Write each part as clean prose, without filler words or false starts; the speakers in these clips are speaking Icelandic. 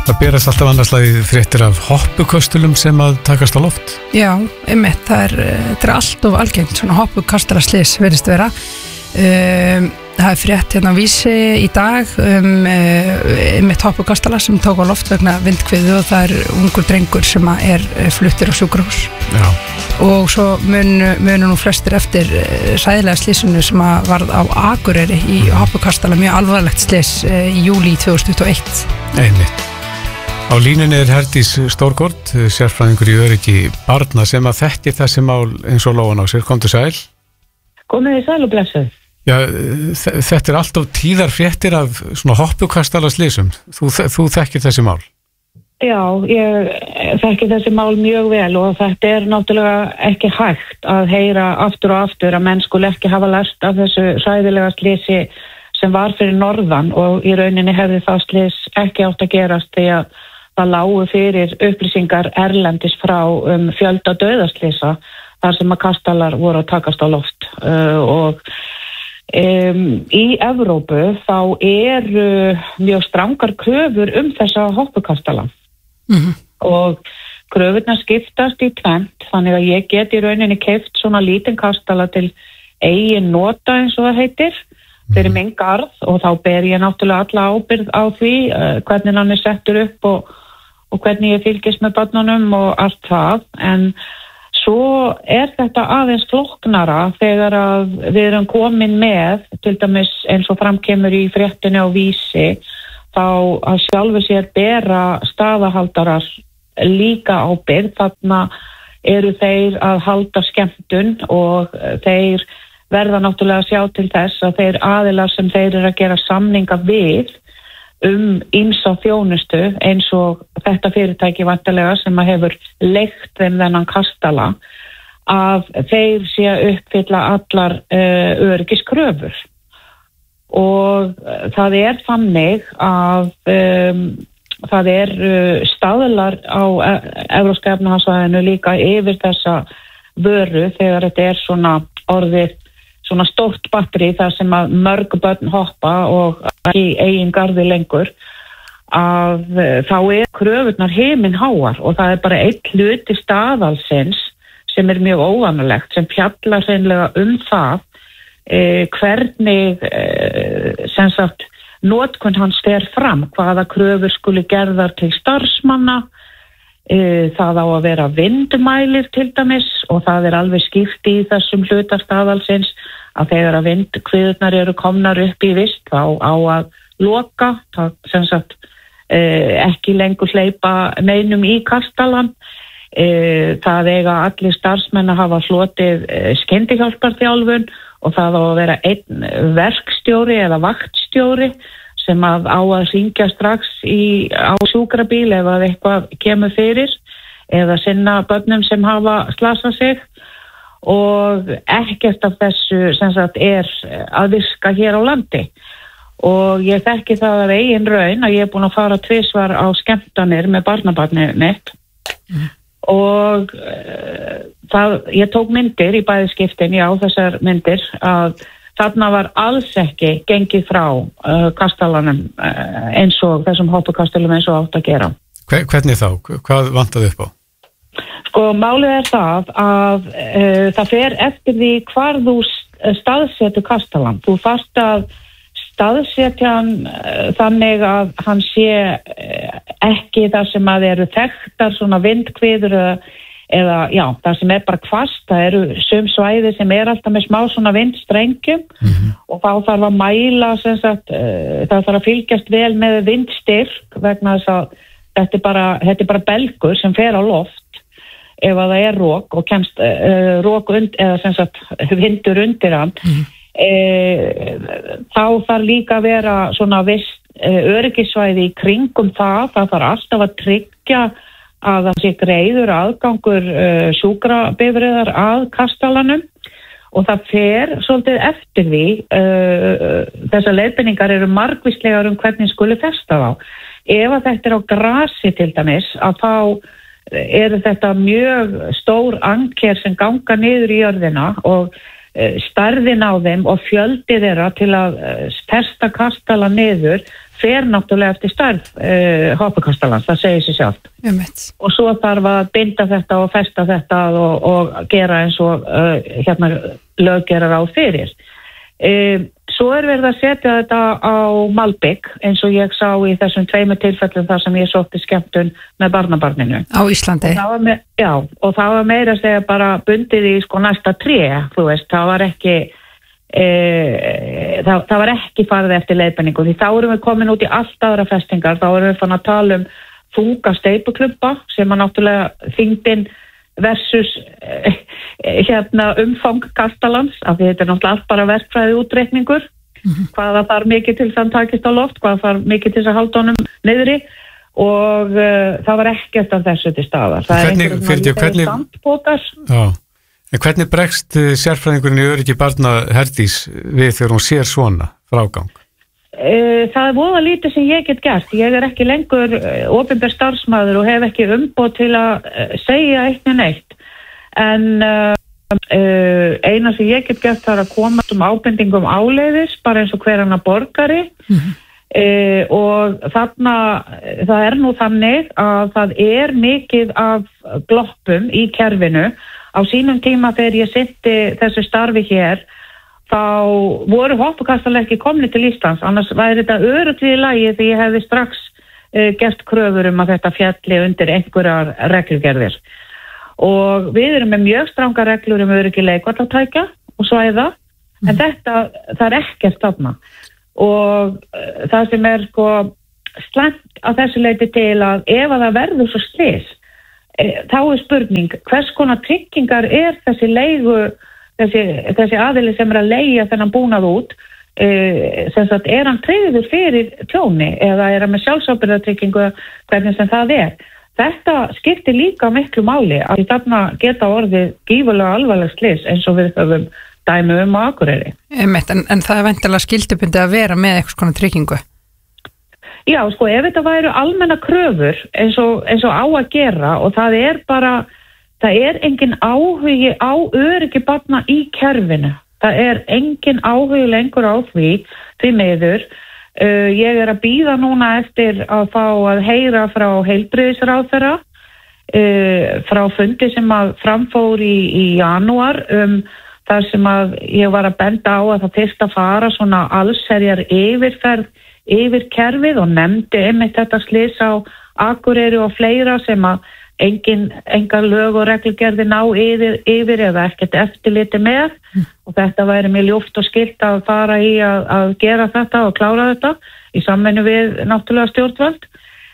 Það berast alltaf annarslagið fréttir af hoppuköstulum sem að takast á loft. Já, einmitt, það er allt of algengt, svona hoppukastalarslys verðist vera. Það frétt hérna á Vísi í dag einmitt hoppukastala sem tók á loft vegna vindkviðu og það ungur drengur sem fluttur á sjúkrahús. Já. Og svo munu nú flestir eftir hræðilega slysinu sem varð á Akureyri í hoppukastala, mjög alvarlegt slys í júlí 2021. Einmitt. Á línunni Herdís Stórgård, sérfræðingur í öryggi barna sem að þekkir þessi mál eins og lóan á sér. Komdu sæl. Komið þið sæl og blessuð. Já, þetta alltaf tíðar fréttir af svona hoppukastalaslysum. Þú þekkir þessi mál? Já, ég þekki þessi mál mjög vel og þetta náttúrulega ekki hægt að heyra aftur og aftur að menn skuli ekki hafa lært af þessu hræðilega slysi sem var fyrir norðan og í rauninni hefði það slys ekki átt að gerast því að það lágu fyrir upplýsingar erlendis frá fjölda dauðaslysa þar sem að kastalar voru að takast á loft og í Evrópu þá eru mjög strangar kröfur þessa hoppukastala og kröfurnar skiptast í tvennt þannig að ég get í rauninni keypt svona lítinn kastala til eigin nota eins og það heitir fyrir minn garð og þá ber ég náttúrulega alla ábyrgð á því hvernig hann settur upp og hvernig ég fylgist með barnunum og allt það en svo þetta aðeins flóknara þegar að við erum komin með til dæmis eins og framkemur í fréttinni á Vísi þá að sjálfu sér bera staðahaldarar líka ábyrgð þarna eru þeir að halda skemmtun og þeir verða náttúrulega að sjá til þess að þeir aðilar sem þeir eru að gera samninga við ýmsa þjónustu eins og þetta fyrirtæki vantarlega sem að hefur leigt þeim þennan kastala að þeir sé að uppfylla allar öryggiskröfur og það þannig að það staðlar á Evrópska efnahagssvæðinu líka yfir þessa vöru þegar þetta svona orðið svona stórt batteri þar sem að mörg börn hoppa og ekki eigin garði lengur að þá kröfurnar himinháar og það bara einn hluti staðalsins sem mjög óvanalegt sem fjallar hreinlega það hvernig sem sagt notkun hans fer fram hvaða kröfur skuli gerðar til starfsmanna það á að vera vindmælir til dæmis og það alveg skýrt í þessum hluta staðalsins að þegar að vindkviðurnar eru komnar upp í vist þá á að loka, það sem sagt ekki lengur hleypa neinum í kastalan það eiga allir starfsmenn að hafa hlotið skyndihjálparþjálfun og það á að vera einn verkstjóri eða vaktstjóri sem að á að hringja strax á sjúkrabíl ef að eitthvað kemur fyrir eða sinna börnum sem hafa slasað sig og ekkert af þessu sem sagt að virka hér á landi og ég þekki það af eigin raun að ég búin að fara 2 svar á skemmtanir með barnabarnið mitt og ég tók myndir í bæði skiptin, já þessar myndir að þarna var alls ekki gengið frá kastalanum eins og þessum hoppukastalum eins og átt að gera. Hvernig þá? Hvað vantaði upp á? Sko, málið það að það fer eftir því hvar þú staðsetur kastalan. Þú þarft að staðsetja hann þannig að hann sé ekki þar sem að eru þekktar svona vindkviður eða já, það sem bara hvasst, það eru sum svæði sem alltaf með smá svona vindstrengjum og þá þarf að mæla sem sagt, það þarf að fylgjast vel með vindstyrk vegna þess að þetta bara belgur sem fer á loft ef að það rok og kemst rok eða sem sagt vindur undir hann þá þarf líka að vera svona viss öryggissvæði í kringum það þarf alltaf að tryggja að það sé greiður aðgangur sjúkrabifreiðar að kastalanum og það fer svolítið eftir því þessar leiðbeiningar eru margvíslegar hvernig skuli festa þá. Ef að þetta á grasi til dæmis að þá þetta mjög stór anker sem ganga niður í jörðina og stærðin á þeim og fjöldi þeirra til að festa kastala niður fer náttúrulega eftir stærð hoppukastalans, það segir sér sjálft. Og svo þarf að binda þetta og festa þetta og gera eins og löggerar á fyrir. Svo verið að setja þetta á malbygg eins og ég sá í þessum 2 tilfellum þar sem ég sótti skemmtun með barnabarninu. Á Íslandi? Og það var meira að segja bara bundið í sko næsta tré, þú veist, það var ekki það var ekki farið eftir leiðbeiningu því þá erum við komin út í allt aðra festingar, þá erum við fann að tala um þunga steypuklubba sem að náttúrulega þyngdin versus umfang kastalans, af því þetta er náttúrulega allt bara verkfræði útreikningur, hvaða þarf mikið til þann takist á loft, hvaða þarf mikið til þess að halda honum niðri og það var ekkert af þessu til staðar. Hvernig bregst sérfræðingurinn í öryggi barna Herdís við þegar hún sér svona frágang? Það er voða lítið sem ég get gert. Ég er ekki lengur opinber starfsmaður og hef ekki umboð til að segja eitt með neitt. En eina sem ég get gert er að koma ábendingum áleiðis, bara eins og hver annar borgari. Og þarna, það er nú þannig að það er mikið af gloppum í kerfinu. Á sínum tíma þegar ég sinnti þessu starfi hér, þá voru hoppukastar ekki komni til Íslands, annars væri þetta örugglega í lagi því ég hefði strax gert kröfur að þetta fjalli undir einhverjar reglugerðir. Og við erum með mjög stranga reglur öryggi leikvallatækja og svæða, en það er ekkert þarna. Og það sem er sko slæmt að þessu leyti til að ef að það verður svo slys, þá er spurning, hvers konar tryggingar er þessi aðili sem er að leigja þennan búnað út, sem sagt, er hann tryggður fyrir tjóni eða er hann með sjálfsábyrgðartryggingu, hvernig sem það er. Þetta skiptir líka miklu máli að þarna geta orðið gífurlega alvarleg slys eins og við höfum dæmi á Akureyri. En það er væntanlega skyldubundið að vera með eitthvað konar tryggingu? Já, sko, ef þetta væru almenna kröfur eins og á að gera og það er engin áhugi á öryggi barna í kerfinu. Það er engin áhugi lengur á því miður. Ég er að bíða núna eftir að fá að heyra frá heilbrigðisráðherra frá fundi sem að framfór í janúar þar sem að ég var að benda á að það fyrst að fara svona allsherjar yfirferð yfir kerfið og nefndi einmitt þetta slys á Akureyri og fleira sem að engar lög og reglugerðir ná yfir eða ekkert eftirliti með og þetta væri mér ljúft og skylt að fara í að gera þetta og klára þetta í samvinnu við náttúrulega stjórnvöld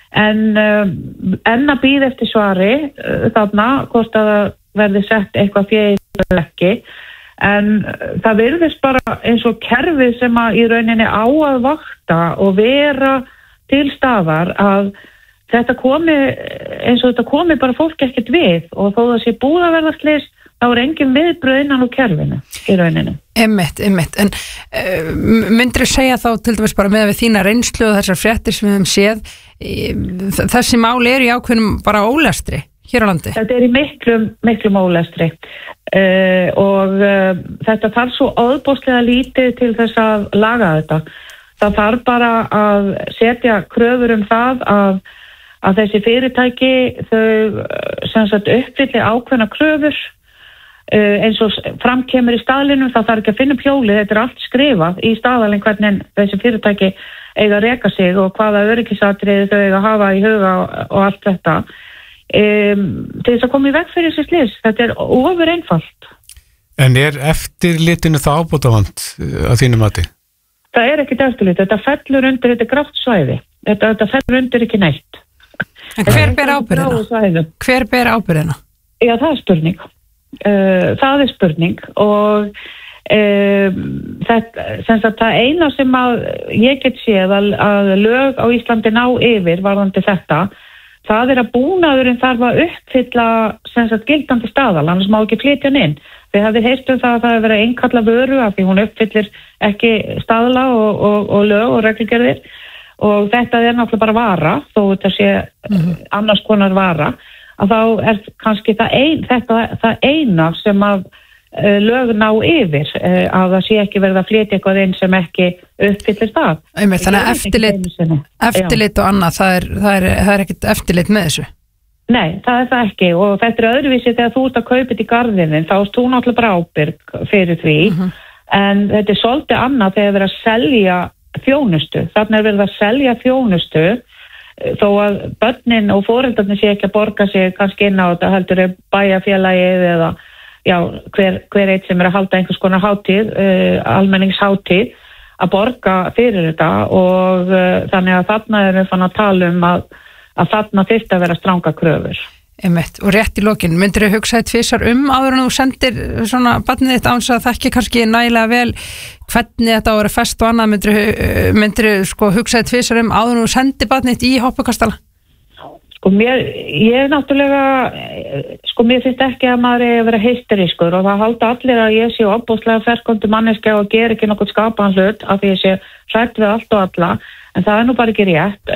en að bíða eftir svari þarna hvort að það verði sett eitthvað fyrir ekki en það virðist bara eins og kerfið sem að í rauninni á að vakta og vera til staðar að þetta komi bara fólk ekkert við og þó það sé búið að verða slys þá er engin viðbröð innan úr kerfinu í rauninni. Einmitt, en myndirðu segja þá til dæmis bara með þína reynslu og þessar fréttir sem við höfum séð þessi máli eru í ákveðnum bara ólestri hér á landi? Þetta er í miklum ólestri og þetta þarf svo óðbóðslega lítið til þess að laga þetta. Það þarf bara að setja kröfur það að þessi fyrirtæki þau sem sagt uppfylli ákveðna kröfur eins og framkemur í staðlinum það þarf ekki að finna upp hjólið, þetta er allt skrifað í staðalinn hvernig þessi fyrirtæki eiga að reka sig og hvaða öryggisatriði þau eiga að hafa í huga og allt þetta til þess að koma í veg fyrir þessi slys, þetta er ofur einfalt. En er eftirlitinu það ábótavant að þínu mati? Það er ekkert eftirlit, þetta fellur undir þetta grátt svæði, þetta fellur undir ekki neitt. En hver ber ábyrgðina? Hver ber ábyrgðina? Já, það er spurning. Það er spurning og það eina sem að ég get séð að lög á Íslandi ná yfir varðandi þetta, það er að búnaðurinn þarf að uppfylla gildandi staðal, annars má ekki flytja hann inn. Við hafði heyrt það að það er verið að innkalla vöru af því hún uppfyllir ekki staðla og lög og reglugerðir og þetta er náttúrulega bara vara þó þetta sé annars konar vara að þá er kannski það eina sem að lög ná yfir að það sé ekki verið að flytja eitthvað inn sem ekki uppfyllir það. Þannig að eftirlit og annað, það er ekkert eftirlit með þessu? Nei, það er það ekki og þetta er öðruvísi þegar þú ert að kaupa þetta í garðinni, þá erst þú náttúrulega bara ábyrg fyrir því, en þetta er svolítið annað þegar verið að selja þjónustu. Þarna er verið að selja þjónustu þó að börnin og foreldrarnir sé ekki að borga sig kannski inn á þetta, heldur er bæjarfélagið eða hver eitt sem er að halda einhvers konar hátíð, almenningshátíð, að borga fyrir þetta og þannig að þarna erum við fann að tala að þarna þyrfti að vera stranga kröfur. Og rétt í lokin, myndir þú hugsa tvisvar áður en þú sendir svona barnið þitt án að þekki kannski nægilega vel hvernig þetta á að vera fest og annað, myndir þú sko hugsa tvisvar áður en þú sendir barnið þitt í hoppukastala? Sko ég náttúrulega, sko mér finnst ekki að maður er að vera hysterískur og það halda allir að ég sé ofboðslega ferkondu manneskja og ger ekki nokkuð skapaðan hlut af því ég sé hrædd við allt og alla, en það er nú bara ekki rétt.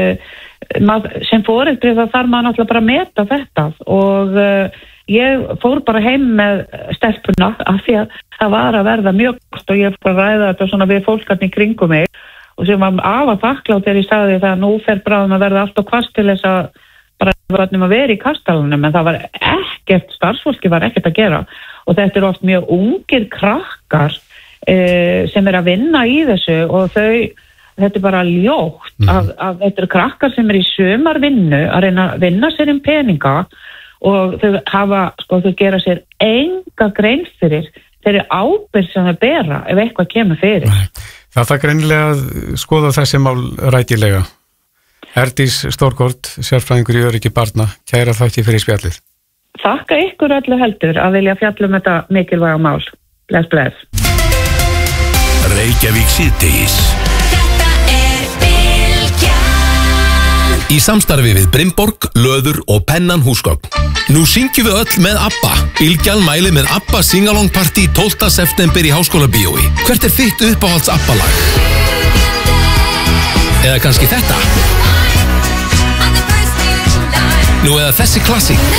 Sem foreldri það þarf maður náttúrulega bara að meta þetta og ég fór bara heim með stelpuna af því að það var að verða mjög gott og ég fór að ræða þetta svona við fólkarnir í kringum mig og sem var af að þakklátt þegar ég sagði það að nú fer bráðum að verða alltaf hvast til þess að bara að vera í kastalunum, en það var ekkert, starfsfólki var ekkert að gera og þetta er oft mjög ungir krakkar sem er að vinna í þessu og þetta er bara ljótt að þetta eru krakkar sem er í sumarvinnu að reyna að vinna sér peninga og þau gera sér enga grein fyrir þeirri ábyrgð sem þau bera ef eitthvað kemur fyrir. Það þarf greinilega að skoða þessi mál rækilega. Herdís Stórgård, sérfræðingur í öryggi barna, kæra þakki fyrir spjallið. Þakka ykkur öllu heldur að vilja fjalla þetta mikilvæga mál. Bless. Reykjavík síðdegis. Í samstarfi við Brimborg, Löður og Pennan húsgögn. Nú syngjum við öll með ABBA. Bylgjan mælir með ABBA Singalong Party 12. september í Háskólabíói. Hvert er þitt uppáhalds ABBA-lag? Eða kannski þetta? Nú eða þessi klassík?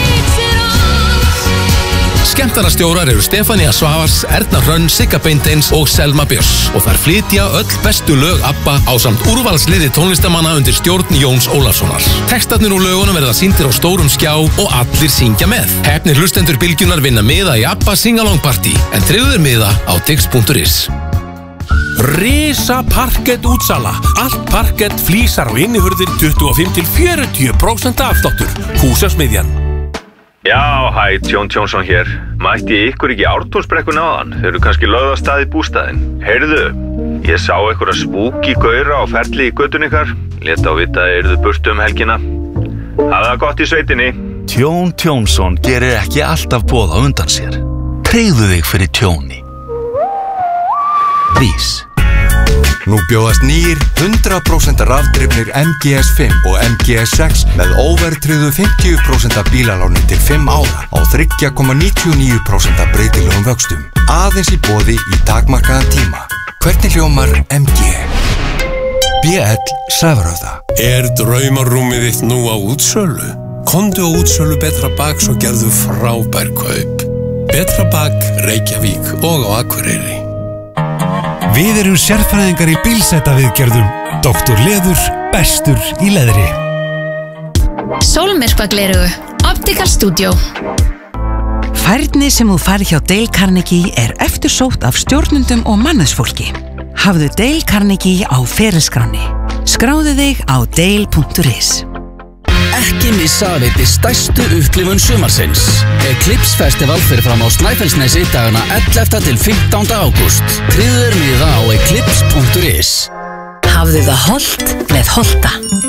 Skemmtarastjórar eru Stefania Svavars, Erna Hrönn, Sigga Beinteins og Selma Björns og þær flytja öll bestu lög ABBA ásamt úrvalsliði tónlistamanna undir stjórn Jóns Ólafssonar. Textarnir úr lögunum verða sýndir á stórum skjá og allir syngja með. Heppnir hlustendur Bylgjunar vinna miða í ABBA Singalong Party en tryggðu miða á dix.is. Risa parkett útsala. Allt parkett, flísar og innihurðir 25-40% afsláttur. Húsasmiðjan. Já, hæ, Tjón Tjónsson hér. Mætti ykkur ekki Ártúnsbrekkuna áðan? Þau eru kannski lögð af stað í bústaðinn. Heyrðu, ég sá einhverja spúki gaura á ferli í göttun ykkar. Lét á vita að yrðu burtu helgina. Hafðu það gott í sveitinni. Tjón Tjónsson gerir ekki alltaf boð á undan sér. Tryggðu þig fyrir tjóni. Vís. Nú bjóðast nýr 100% rafdrifnir MGS5 og MGS6 með óverðtryggðu 50% bílaláni til 5 ára á 3,99% breytilegum vöxtum. Aðeins í boði í takmarkaðan tíma. Hvernig hljómar MG? BL Sævaröða. Draumarúmið þitt nú á útsölu? Komdu á útsölu Betra Baks og gerðu frábær kaup. Betra Bak, Reykjavík og á Akureyri. Við erum sérfræðingar í bílsetaviðgerðum. Dr. Leður, bestur í leðri. Sólmyrkvaglerugu, Optical Studio. Færni sem þú færð hjá Dale Carnegie er eftirsótt af stjórnendum og mannauðsfólki. Hafðu Dale Carnegie á ferilskránni. Skráðu þig á dale.is. Ekki missa af einni stærstu upplifun sumarsins. Eclipse Festival fyrir fram á Snæfellsnesi dagana 11. til 15. ágúst. Tryggðu þér miða á eclipse.is. Hafðu það hollt með Holta.